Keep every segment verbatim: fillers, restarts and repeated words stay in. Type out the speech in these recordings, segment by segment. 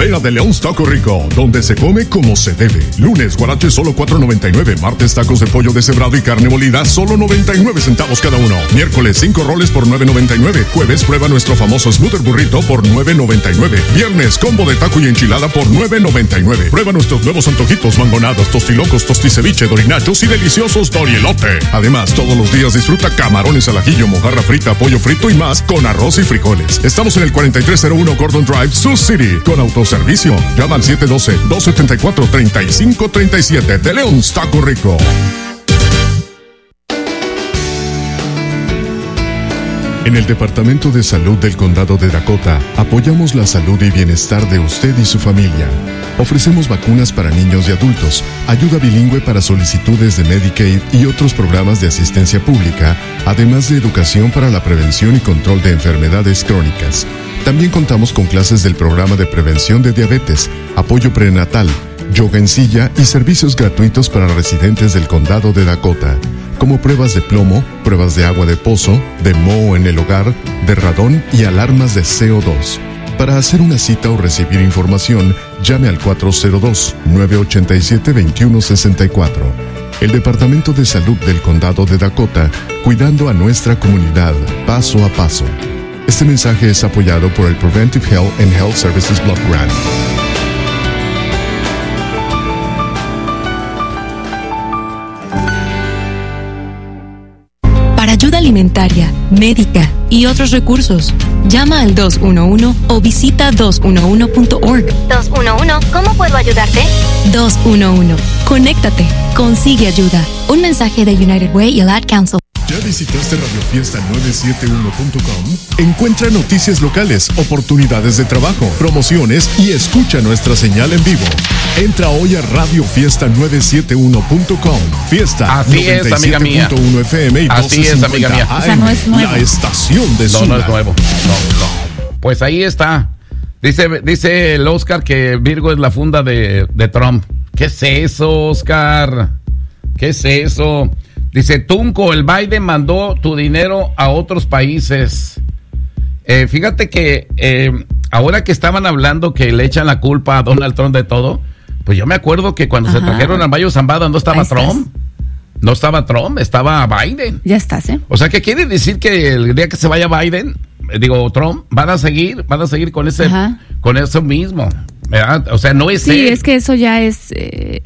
Ven a De Leon's Taco Rico, donde se come como se debe. Lunes, guarache solo cuatro noventa y nueve. Martes, tacos de pollo deshebrado y carne molida solo noventa y nueve centavos cada uno. Miércoles, cinco roles por nueve noventa y nueve. Jueves, prueba nuestro famoso Smoother Burrito por nueve noventa y nueve. Viernes, combo de taco y enchilada por nueve noventa y nueve. Prueba nuestros nuevos antojitos, mangonadas, tostilocos, tosticeviche, dorinachos y deliciosos dorielote. Además, todos los días disfruta camarones al ajillo, mojarra frita, pollo frito y más con arroz y frijoles. Estamos en el cuarenta y tres cero uno Gordon Drive, Sioux City, con autoservicio. Llama al siete uno dos, dos siete cuatro, tres cinco tres siete. De Leon's Taco Rico. En el Departamento de Salud del Condado de Dakota, apoyamos la salud y bienestar de usted y su familia. Ofrecemos vacunas para niños y adultos, ayuda bilingüe para solicitudes de Medicaid y otros programas de asistencia pública, además de educación para la prevención y control de enfermedades crónicas. También contamos con clases del programa de prevención de diabetes, apoyo prenatal, yoga en silla y servicios gratuitos para residentes del Condado de Dakota, como pruebas de plomo, pruebas de agua de pozo, de moho en el hogar, de radón y alarmas de C O dos. Para hacer una cita o recibir información, llame al cuatro cero dos, nueve ocho siete, dos uno seis cuatro. El Departamento de Salud del Condado de Dakota, cuidando a nuestra comunidad paso a paso. Este mensaje es apoyado por el Preventive Health and Health Services Block Grant. Para ayuda alimentaria, médica y otros recursos, llama al dos uno uno o visita dos uno uno punto org. dos uno uno, ¿cómo puedo ayudarte? dos uno uno, conéctate, consigue ayuda. Un mensaje de United Way y el Ad Council. ¿Ya visitaste radio fiesta nueve siete uno punto com? Encuentra noticias locales, oportunidades de trabajo, promociones y escucha nuestra señal en vivo. Entra hoy a radio fiesta nueve siete uno punto com. Fiesta Así es, amiga mía. noventa y siete punto uno F M y Así es, amiga mía. O sea, no es nuevo. La estación de No, Zula. no es nuevo. No, no. Pues ahí está. Dice, dice el Oscar que Virgo es la funda de, de Trump. ¿Qué es eso, Oscar? ¿Qué es eso? Dice Tunco, el Biden mandó tu dinero a otros países. Eh, fíjate que eh, ahora que estaban hablando que le echan la culpa a Donald Trump de todo, pues yo me acuerdo que cuando Ajá. se trajeron a Mayo Zambada no estaba Trump. No estaba Trump, estaba Biden. Ya estás, ¿eh? O sea, ¿qué quiere decir? Que el día que se vaya Biden, eh, digo, Trump, van a seguir, van a seguir con ese, Ajá. con eso mismo, ¿verdad? O sea, no es Sí, él. es que eso ya es... Eh,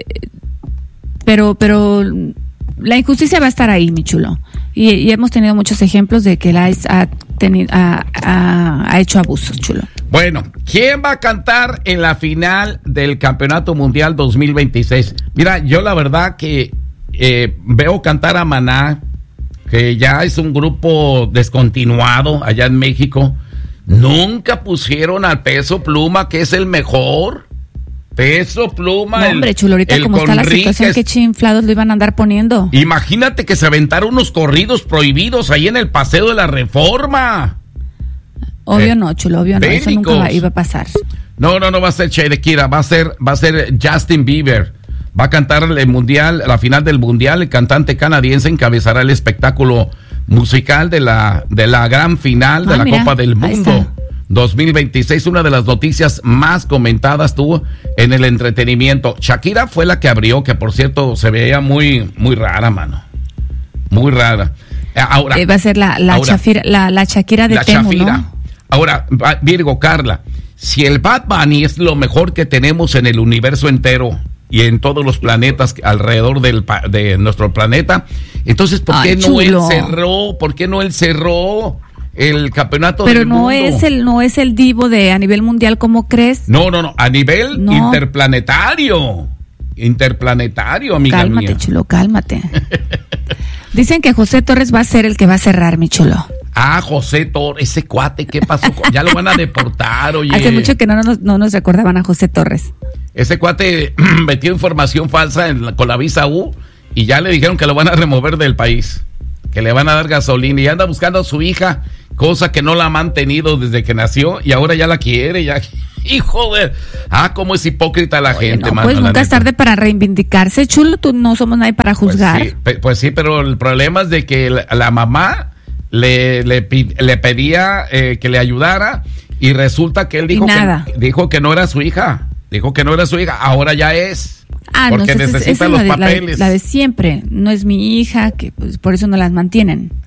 pero, pero... La injusticia va a estar ahí, mi chulo. Y, y hemos tenido muchos ejemplos de que el I C E ha, tenido, ha, ha, ha hecho abusos, chulo. Bueno, ¿quién va a cantar en la final del Campeonato Mundial dos mil veintiséis? Mira, yo la verdad que eh, veo cantar a Maná, que ya es un grupo descontinuado allá en México. Nunca pusieron al Peso Pluma, que es el mejor. Peso Pluma. No, hombre, chulo, ahorita como está la situación, que chinflados lo iban a andar poniendo. Imagínate que se aventaron unos corridos prohibidos ahí en el Paseo de la Reforma. Obvio eh, no, chulo, obvio no, bélicos. Eso nunca va, iba a pasar. No, no, no va a ser Shakira, va a ser, va a ser Justin Bieber. Va a cantar el mundial, la final del mundial. El cantante canadiense encabezará el espectáculo musical de la, de la gran final de ah, la mira, Copa del Mundo dos mil veintiséis, una de las noticias más comentadas tuvo en el entretenimiento. Shakira fue la que abrió, que por cierto se veía muy, muy rara, mano. Muy rara. Ahora. Eh, va a ser la, la, ahora, Shafira, la, la Shakira de la Temu, Shafira. ¿no? Ahora, Virgo, Carla, si el Bad Bunny es lo mejor que tenemos en el universo entero y en todos los planetas alrededor del, de nuestro planeta, entonces, ¿por qué Ay, no chulo. él cerró? ¿Por qué no él cerró el campeonato Pero del no mundo? es el no es el divo de a nivel mundial, ¿cómo crees? No, no, no, a nivel no. interplanetario. Interplanetario, amiga cálmate, mía. Chulo, cálmate. Dicen que José Torres va a ser el que va a cerrar, mi chulo. Ah, José Torres, ese cuate, ¿qué pasó? Ya lo van a deportar, oye. Hace mucho que no nos, no nos recordaban a José Torres. Ese cuate metió información falsa en la, con la visa U y ya le dijeron que lo van a remover del país, que le van a dar gasolina y anda buscando a su hija, cosa que no la ha mantenido desde que nació y ahora ya la quiere, ya... Hijo de... Ah, cómo es hipócrita la Oye, gente, no, mano. Pues nunca es tarde para reivindicarse, chulo, tú no somos nadie para juzgar. Pues sí, pe- pues sí, pero el problema es de que la, la mamá le, le, le pedía eh, que le ayudara Y resulta que él dijo, nada. que, dijo que no era su hija. Dijo que no era su hija. Ahora ya es. Ah, porque no, esa, necesita esa los es la de, papeles. La de, la de siempre. No es mi hija, que pues, por eso no las mantienen.